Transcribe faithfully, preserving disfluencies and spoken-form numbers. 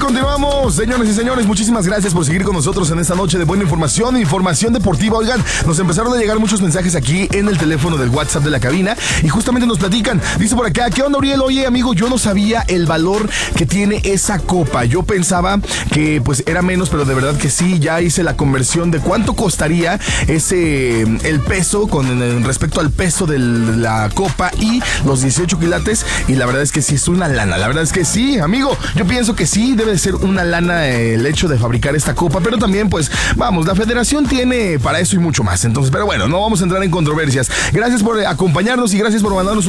continuamos, señores y señores. Muchísimas gracias por seguir con nosotros en esta noche de buena información, información deportiva. Oigan, nos empezaron a llegar muchos mensajes aquí en el teléfono del WhatsApp de la cabina y justamente nos platican. Dice por acá, ¿qué onda, Uriel? Oye, amigo, yo no sabía el valor que tiene esa copa. Yo pensaba que pues era menos, pero de verdad que sí. Ya hice la conversión de cuánto costaría ese, el peso con respecto al peso de la copa y los dieciocho quilates. Y la verdad es que sí es una lana. La verdad es que sí, amigo. Yo pienso que sí, debe ser una lana el hecho de fabricar esta copa, pero también pues vamos, la federación tiene para eso y mucho más. Entonces, pero bueno, no vamos a entrar en controversias. Gracias por acompañarnos y gracias por mandarnos